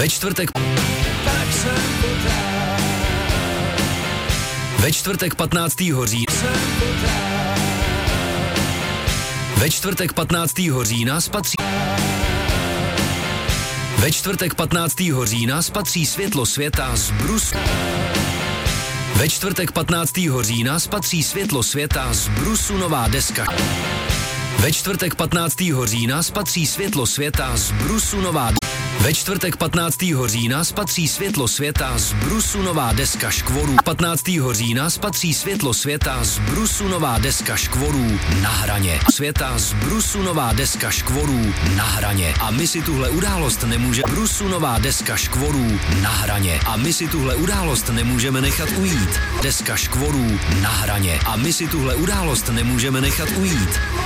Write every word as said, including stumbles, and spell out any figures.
Ve čtvrtek Ve čtvrtek patnáctého října Ve čtvrtek patnáctého října spatří Ve čtvrtek patnáctého října spatří světlo světa z brusu. Ve čtvrtek patnáctého října spatří světlo světa z brusu nová deska. Ve čtvrtek patnáctého října spatří světlo světa z brusu nová Ve čtvrtek patnáctého října spatří světlo světa z brusu nová deska škvorů. patnáctého října spatří světlo světa z brusu nová deska škvorů na hraně. Světa z brusu nová deska škvorů na hraně. A my si tuhle událost nemůže brusu nová deska škvorů na hraně. A my si tuhle událost nemůžeme nechat ujít. Deska škvorů na hraně. A my si tuhle událost nemůžeme nechat ujít.